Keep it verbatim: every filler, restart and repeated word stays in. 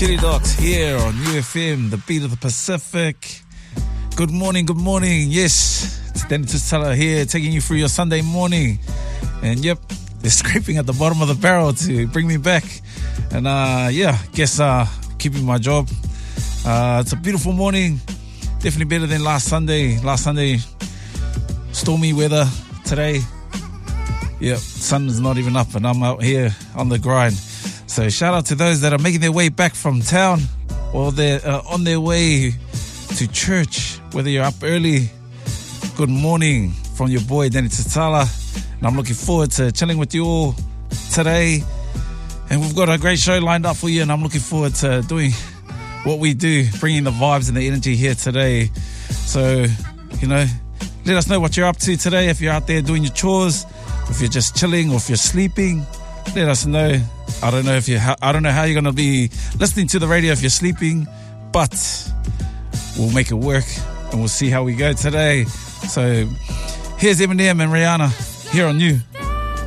Chili Dogs here on U F M, the beat of the Pacific. Good morning, good morning. Yes, it's Danny Tusala here, taking you through your Sunday morning. And yep, they're scraping at the bottom of the barrel to bring me back. And uh, yeah, guess uh, keeping my job. Uh, it's a beautiful morning. Definitely better than last Sunday. Last Sunday, stormy weather. Today, yep, sun is not even up and I'm out here on the grind. So shout out to those that are making their way back from town or they're uh, on their way to church, whether you're up early. Good morning from your boy Danny Tatala, and I'm looking forward to chilling with you all today. And we've got a great show lined up for you, and I'm looking forward to doing what we do, bringing the vibes and the energy here today. So, you know, let us know what you're up to today. If you're out there doing your chores, if you're just chilling, or if you're sleeping, let us know. I don't know if you ha- I don't know how you're going to be listening to the radio if you're sleeping, but we'll make it work and we'll see how we go today. So here's Eminem and Rihanna here on You.